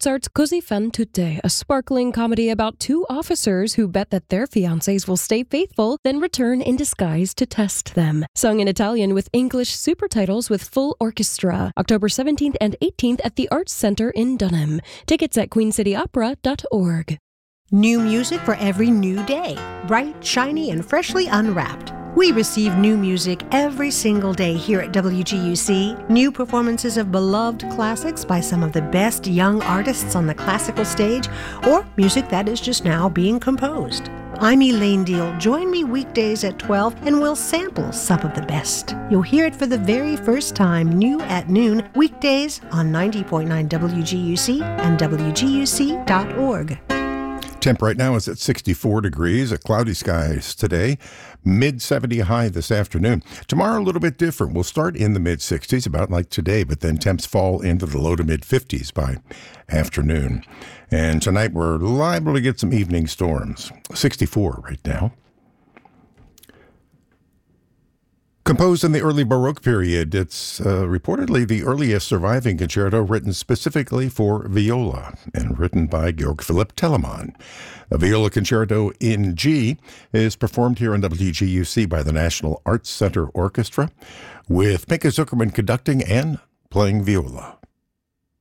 Mozart's Così fan tutte, a sparkling comedy about two officers who bet that their fiancés will stay faithful, then return in disguise to test them. Sung in Italian with English supertitles with full orchestra. October 17th and 18th at the Arts Center in Dunham. Tickets at queencityopera.org. New music for every new day. Bright, shiny, and freshly unwrapped. We receive new music every single day here at WGUC. New performances of beloved classics by some of the best young artists on the classical stage, or music that is just now being composed. I'm Elaine Deal. Join me weekdays at 12 and we'll sample some of the best. You'll hear it for the very first time, new at noon, weekdays on 90.9 WGUC and WGUC.org. Temp right now is at 64 degrees, cloudy skies today, mid-70 high this afternoon. Tomorrow a little bit different. We'll start in the mid-60s, about like today, but then temps fall into the low to mid-50s by afternoon. And tonight we're liable to get some evening storms. 64 right now. Composed in the early Baroque period, it's reportedly the earliest surviving concerto written specifically for viola and written by Georg Philipp Telemann. The viola concerto in G is performed here on WGUC by the National Arts Center Orchestra with Pinka Zuckerman conducting and playing viola.